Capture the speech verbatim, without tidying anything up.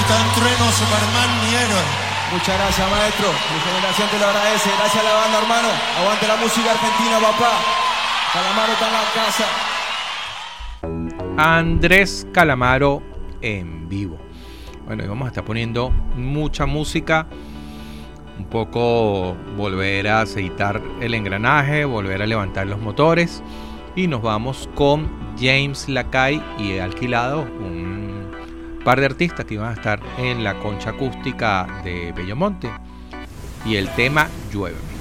Capitán Trueno, Superman, mi héroe. Muchas gracias, maestro. Mi generación te lo agradece. Gracias a la banda, hermano. Aguante la música argentina, papá. Calamaro está en la casa. Andrés Calamaro en vivo. Bueno, y vamos a estar poniendo mucha música. Un poco volver a aceitar el engranaje, volver a levantar los motores. Y nos vamos con James Lakay y Alquilado, un par de artistas que iban a estar en la concha acústica de Bellomonte. Y el tema Llueve.